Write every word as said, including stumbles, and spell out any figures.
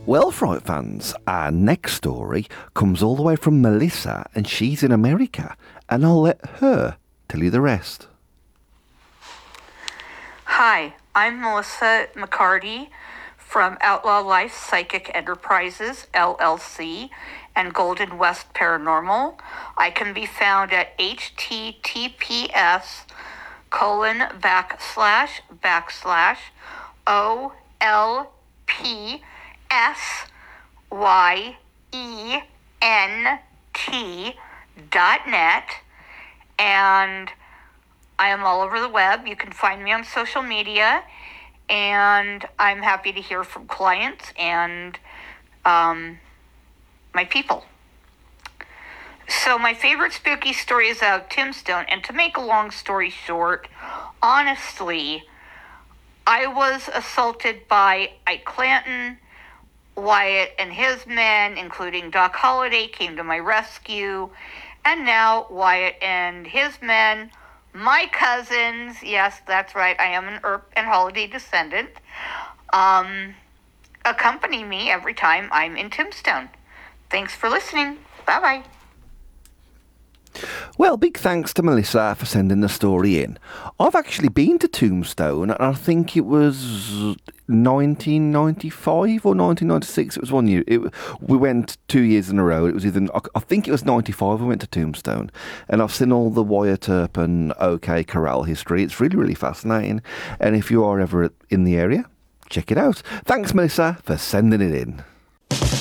Well, Fright fans, our next story comes all the way from Melissa, and she's in America, and I'll let her tell you the rest. Hi, I'm Melissa McCarty from Outlaw Life Psychic Enterprises, L L C, and Golden West Paranormal. I can be found at https colon backslash backslash O L P S Y E N T dot net, and I am all over the web. You can find me on social media, and I'm happy to hear from clients and um, my people. So my favorite spooky story is out of Tombstone, and to make a long story short, honestly, I was assaulted by Ike Clanton. Wyatt and his men, including Doc Holliday, came to my rescue, and now Wyatt and his men, my cousins, yes, that's right, I am an Earp and Holiday descendant, um, accompany me every time I'm in Tombstone. Thanks for listening. Bye-bye. Well, big thanks to Melissa for sending the story in. I've actually been to Tombstone, and I think it was nineteen ninety-five or nineteen ninety-six. It was one year. It, we went two years in a row. It was either, I think it was ninety-five we went to Tombstone, and I've seen all the Wyatt Earp and OK Corral history. It's really, really fascinating, and if you are ever in the area, check it out. Thanks, Melissa, for sending it in.